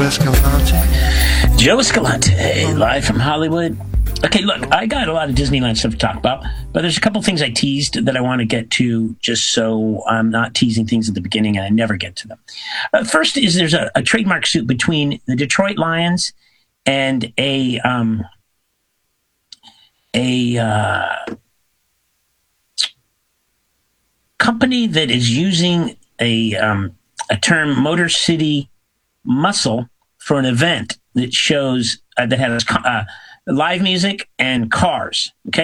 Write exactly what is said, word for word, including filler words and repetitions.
Escalante. Joe Escalante, live from Hollywood. Okay, look, I got a lot of Disneyland stuff to talk about, but there's a couple things I teased that I want to get to just so I'm not teasing things at the beginning and I never get to them. Uh, first is there's a, a trademark suit between the Detroit Lions and a um, a uh, company that is using a um, a term Motor City Muscle for an event that shows uh, that has uh, live music and cars. Okay.